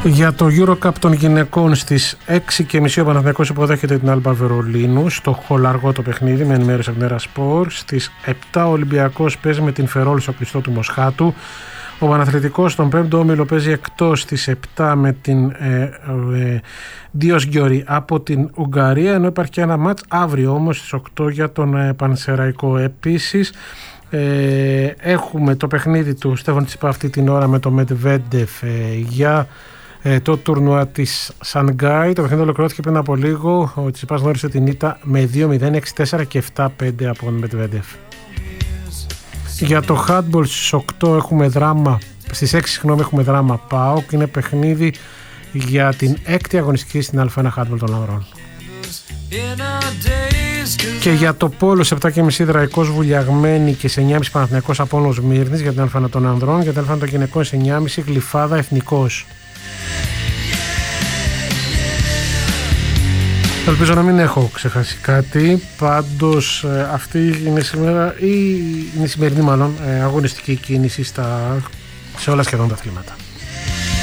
Για το Eurocup των γυναικών στις 6.30 ο Παναθηναϊκός υποδέχεται την Άλμπα Βερολίνου στο χολαργό το παιχνίδι με ενημέρωση από την Ερασπορ. Στις 7 ο Ολυμπιακός παίζει με την Φερόλ στο κλειστό του Μοσχάτου. Ο Παναθηναϊκός στον 5ο όμιλο παίζει εκτός στις 7 με την Δίος Γκιόρι από την Ουγγαρία, ενώ υπάρχει και ένα μάτς αύριο όμως στις 8 για τον Πανσεραϊκό. Επίσης έχουμε το παιχνίδι του Στέφαν Τσιπά αυτή την ώρα με το Μετβέντεφ για το τουρνουά της Σανγκάη. Το παιχνίδι ολοκληρώθηκε πριν από λίγο. Ο Τσιπάς γνώρισε την ήττα με 2-0, 6-4 και 7-5 από τον Μετβέντεφ. Για το handball στις 8 έχουμε δράμα, στις 6 έχουμε δράμα ΠΑΟΚ. Είναι παιχνίδι για την 6η αγωνιστική στην Α1 handball των ανδρών. Και για το πόλο σε 7.30 Δραϊκός Βουλιαγμένη και σε 9.30 Παναθηναϊκός Απόλλωνος Μύρνης για την Α1 των ανδρών. Για την Α1 των γυναικών σε 9.30 Γλυφάδα Εθνικός. Ελπίζω να μην έχω ξεχάσει κάτι. Πάντως αυτή είναι σήμερα η σημερινή αγωνιστική κίνηση σε όλα σχεδόν τα αθλήματα.